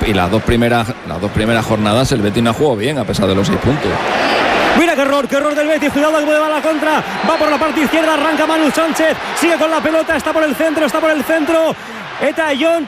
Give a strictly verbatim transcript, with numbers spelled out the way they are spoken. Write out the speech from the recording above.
y las dos primeras las dos primeras jornadas el Betis no ha jugado bien a pesar de los seis puntos. Mira qué error, qué error del Betis, cuidado que puede va la contra, va por la parte izquierda, arranca Manu Sánchez, sigue con la pelota, está por el centro, está por el centro, Eta John